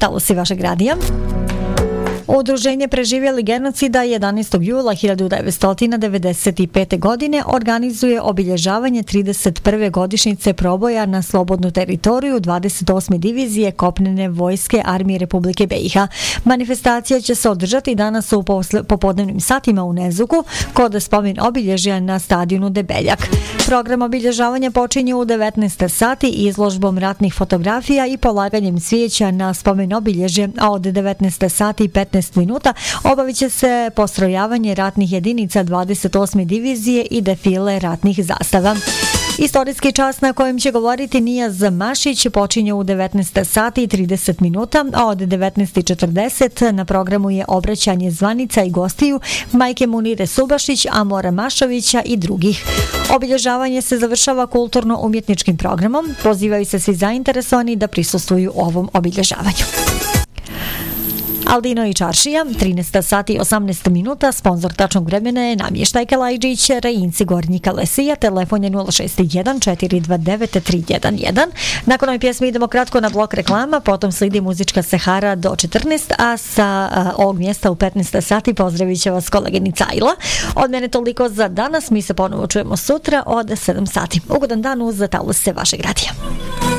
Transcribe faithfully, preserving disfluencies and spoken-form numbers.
talusi vašeg radija. Udruženje preživjeli genocida jedanaestog jula hiljadu devetsto devedeset pete. godine organizuje obilježavanje trideset prve godišnjice proboja na slobodnu teritoriju dvadeset osme divizije kopnene vojske armije Republike B i H. Manifestacija će se održati danas u posle, popodnevnim satima u Nezuku kod spomen obilježja na stadionu Debeljak. Program obilježavanja počinje u devetnaest sati izložbom ratnih fotografija i polaganjem cvijeća na spomen obilježje, a od devetnaest sati i petnaest minuta obavit će se postrojavanje ratnih jedinica dvadeset osme divizije i defile ratnih zastava. Istorijski čas na kojem će govoriti Nijaz Mašić počinje u devetnaest sati i trideset minuta, a od devetnaest četrdeset na programu je obraćanje zvanica i gostiju majke Munire Subašić, Amora Mašovića i drugih. Obilježavanje se završava kulturno-umjetničkim programom. Pozivaju se svi zainteresovani da prisustvuju ovom obilježavanju. Aldino i Čaršija, trinaest sati i osamnaest minuta, sponzor tačnog vremena je Namještajka Lajđić, Rajinci Gornji Kalesija, telefon je nula šest jedan četiri dva devet tri jedan jedan. Nakon ove pjesme idemo kratko na blok reklama, potom slijedi muzička Sahara do četrnaest, a sa a, ovog mjesta u petnaest sati pozdravit će vas koleginica Ajla. Od mene toliko za danas, mi se ponovo čujemo sutra od sedam sati. Ugodan dan uz taluse vašeg radija.